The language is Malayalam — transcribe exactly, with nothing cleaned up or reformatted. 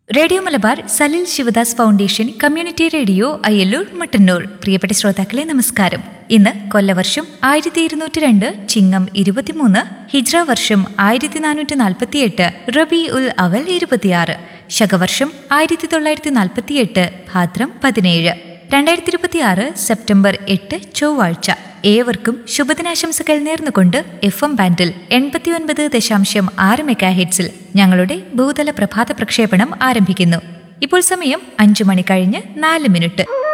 Radio Malabar Salil Sivadas foundation community radio Ayyallur Mattannur. പ്രിയപ്പെട്ട ശ്രോതാക്കളെ നമസ്കാരം. ഇന്ന് കൊല്ലവർഷം ആയിരത്തി ഇരുന്നൂറ്റി രണ്ട് ചിങ്ങം ഇരുപത്തിമൂന്ന്, ഹിജ്ര വർഷം ആയിരത്തി നാനൂറ്റി നാൽപ്പത്തി എട്ട്, റബി ഉൽ അവൽ ഇരുപത്തിയാറ്, ശകവർഷം ആയിരത്തി തൊള്ളായിരത്തി നാൽപ്പത്തി എട്ട്, ഭാദ്രം പതിനേഴ്, രണ്ടായിരത്തി ഇരുപത്തി ആറ് സെപ്റ്റംബർ എട്ട് ചൊവ്വാഴ്ച. ഏവർക്കും ശുഭദിനാശംസകൾ നേർന്നുകൊണ്ട് എഫ് എം ബാൻഡിൽ എൺപത്തി ഒൻപത് ദശാംശം ആറ് മെഗാ ഹെഡ്സിൽ ഞങ്ങളുടെ ഭൂതല പ്രഭാത പ്രക്ഷേപണം ആരംഭിക്കുന്നു. ഇപ്പോൾ സമയം അഞ്ചു മണി കഴിഞ്ഞ് നാല് മിനിറ്റ്.